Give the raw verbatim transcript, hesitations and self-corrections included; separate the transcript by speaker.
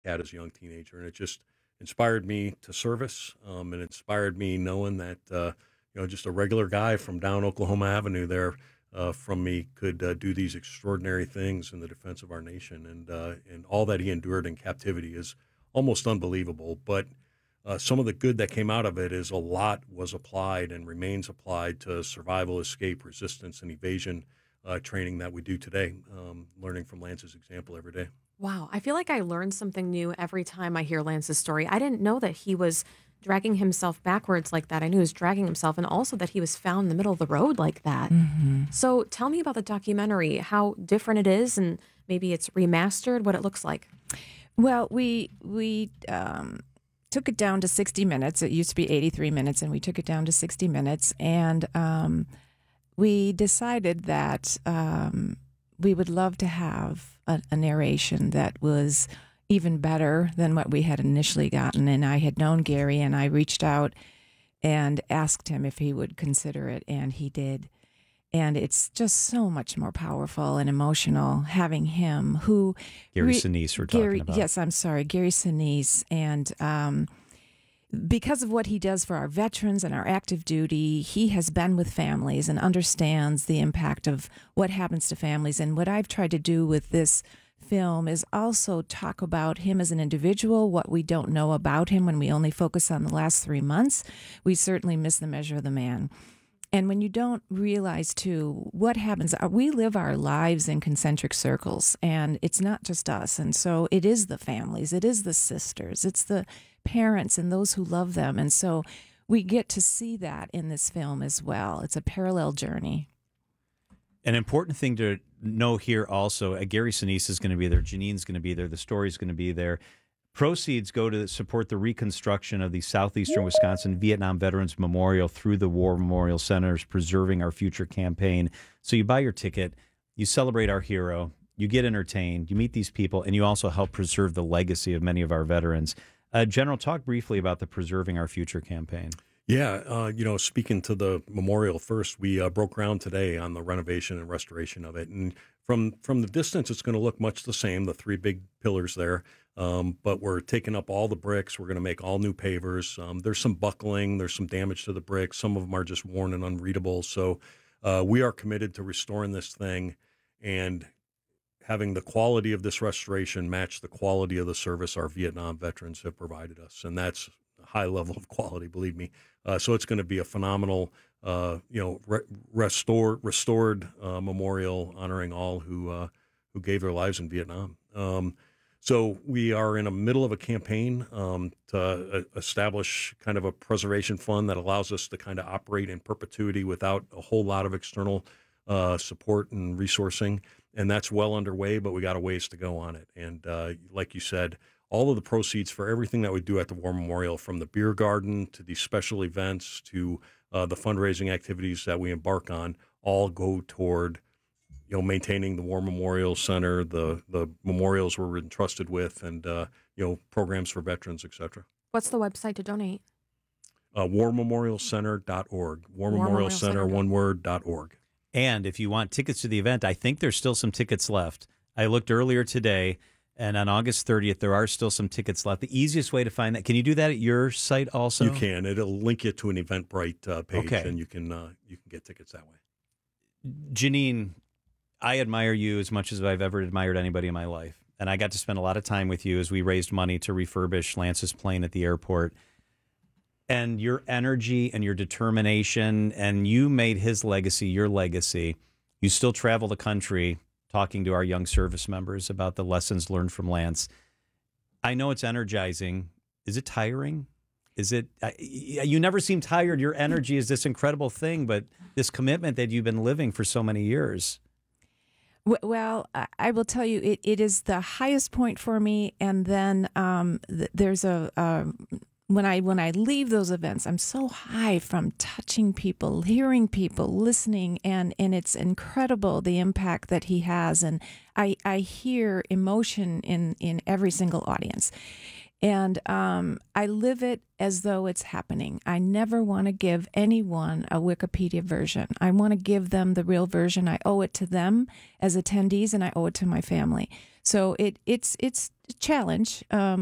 Speaker 1: had as a young teenager, and it just inspired me to service, um, and inspired me knowing that uh, you know just a regular guy from down Oklahoma Avenue there uh, from me could uh, do these extraordinary things in the defense of our nation, and uh, and all that he endured in captivity is almost unbelievable. But uh, some of the good that came out of it is a lot was applied and remains applied to survival, escape, resistance, and evasion uh, training that we do today, um, learning from Lance's example every day.
Speaker 2: Wow, I feel like I learn something new every time I hear Lance's story. I didn't know that he was dragging himself backwards like that. I knew he was dragging himself, and also that he was found in the middle of the road like that.
Speaker 3: hmm
Speaker 2: So tell me about the documentary, how different it is, and maybe it's remastered, what it looks like.
Speaker 3: Well, we we um, took it down to sixty minutes. It used to be eighty-three minutes, and we took it down to sixty minutes. And um, we decided that um, we would love to have a, a narration that was even better than what we had initially gotten. And I had known Gary, and I reached out and asked him if he would consider it, and he did. And it's just so much more powerful and emotional having him who...
Speaker 4: Gary
Speaker 3: re-
Speaker 4: Sinise we're
Speaker 3: Gary,
Speaker 4: talking about.
Speaker 3: Yes, I'm sorry, Gary Sinise. And um, because of what he does for our veterans and our active duty, he has been with families and understands the impact of what happens to families. And what I've tried to do with this film is also talk about him as an individual, what we don't know about him when we only focus on the last three months. We certainly miss the measure of the man. And when you don't realize, too, what happens, uh, we live our lives in concentric circles, and it's not just us. And so it is the families, it is the sisters, it's the parents and those who love them. And so we get to see that in this film as well. It's a parallel journey.
Speaker 4: An important thing to know here also, uh, Gary Sinise is going to be there, Janine's going to be there, the story's going to be there. Proceeds go to support the reconstruction of the Southeastern Wisconsin Vietnam Veterans Memorial through the War Memorial Center's Preserving Our Future campaign. So you buy your ticket, you celebrate our hero, you get entertained, you meet these people, and you also help preserve the legacy of many of our veterans. Uh, General, talk briefly about the Preserving Our Future campaign.
Speaker 1: Yeah, uh, you know, speaking to the memorial first, we uh, broke ground today on the renovation and restoration of it. And from from the distance, it's going to look much the same, the three big pillars there. Um, but we're taking up all the bricks. We're going to make all new pavers. Um, there's some buckling. There's some damage to the bricks. Some of them are just worn and unreadable. So uh, we are committed to restoring this thing and having the quality of this restoration match the quality of the service our Vietnam veterans have provided us. And that's a high level of quality, believe me. Uh, so it's going to be a phenomenal, uh, you know, re- restore, restored uh, memorial honoring all who uh, who gave their lives in Vietnam. Um, so we are in the middle of a campaign um, to uh, establish kind of a preservation fund that allows us to kind of operate in perpetuity without a whole lot of external uh, support and resourcing. And that's well underway, but we got a ways to go on it. And uh, like you said, all of the proceeds for everything that we do at the War Memorial, from the beer garden to these special events to uh, the fundraising activities that we embark on, all go toward, you know, maintaining the War Memorial Center, the the memorials we're entrusted with, and uh, you know, programs for veterans, et cetera.
Speaker 2: What's the website to donate?
Speaker 1: Uh, war memorial center dot org. War,
Speaker 2: War
Speaker 1: Memorial
Speaker 2: Memorial
Speaker 1: Center,
Speaker 2: Center.
Speaker 1: one word, dot org.
Speaker 4: And if you want tickets to the event, I think there's still some tickets left. I looked earlier today, and on August thirtieth, there are still some tickets left. The easiest way to find that, can you do that at your site also?
Speaker 1: You can. It'll link you to an Eventbrite uh, page,
Speaker 4: Okay.
Speaker 1: and you can uh, you can get tickets that way.
Speaker 4: Janine, I admire you as much as I've ever admired anybody in my life. And I got to spend a lot of time with you as we raised money to refurbish Lance's plane at the airport. And your energy and your determination, and you made his legacy your legacy. You still travel the country talking to our young service members about the lessons learned from Lance. I know it's energizing. Is it tiring? Is it, I- you never seem tired. Your energy is this incredible thing, but this commitment that you've been living for so many years.
Speaker 3: W- Well, I I will tell you, it, it is the highest point for me. And then um, th- there's a, um when I when I leave those events, I'm so high from touching people, hearing people, listening, and, and it's incredible the impact that he has. And I, I hear emotion in, in every single audience. And um, I live it as though it's happening. I never want to give anyone a Wikipedia version. I want to give them the real version. I owe it to them as attendees, and I owe it to my family. So it it's it's a challenge. Um,